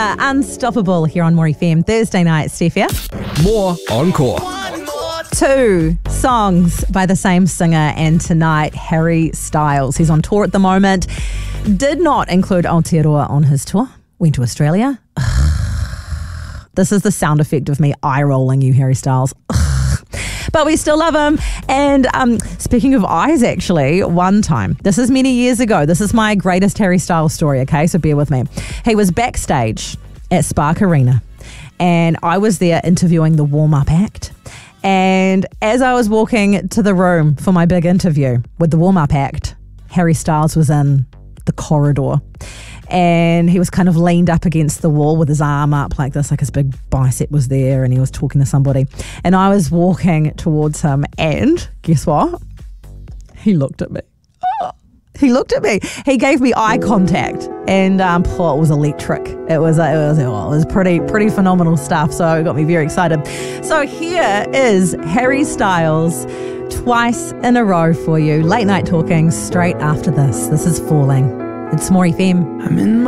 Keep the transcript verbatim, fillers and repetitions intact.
Encore, Unstoppable here on More F M. Thursday night, Steph here. More Encore. Two songs by the same singer, and tonight, Harry Styles. He's on tour at the moment. Did not include Aotearoa on his tour. Went to Australia. Ugh. This is the sound effect of me eye-rolling you, Harry Styles. Ugh. But we still love him. And um, speaking of eyes, actually, one time, this is many years ago, this is my greatest Harry Styles story, okay? So bear with me. He was backstage at Spark Arena, and I was there interviewing the warm-up act. And as I was walking to the room for my big interview with the warm-up act, Harry Styles was in the corridor. And he was kind of leaned up against the wall with his arm up like this, like his big bicep was there, and he was talking to somebody. And I was walking towards him, and guess what? He looked at me. Oh, he looked at me. He gave me eye contact, and um, oh, it was electric. It was, it was, oh, it was pretty, pretty phenomenal stuff. So it got me very excited. So here is Harry Styles twice in a row for you. Late night talking straight after this. This is Falling. It's More F M. I'm in my